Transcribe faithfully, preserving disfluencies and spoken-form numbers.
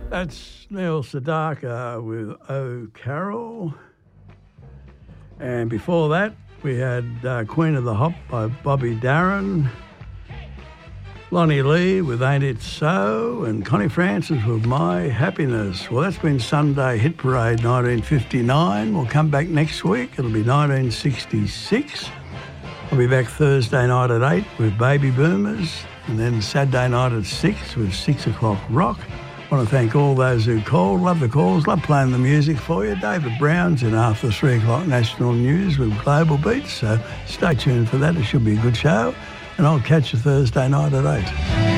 That's Neil Sedaka with Oh Carol. And before that, we had uh, Queen of the Hop by Bobby Darin, Lonnie Lee with Ain't It So, and Connie Francis with My Happiness. Well, that's been Sunday Hit Parade nineteen fifty-nine. We'll come back next week. It'll be nineteen sixty-six. I'll be back Thursday night at eight with Baby Boomers, and then Saturday night at six with six o'clock Rock. I want to thank all those who called. Love the calls. Love playing the music for you. David Brown's in after three o'clock National News with Global Beats. So stay tuned for that. It should be a good show. And I'll catch you Thursday night at eight.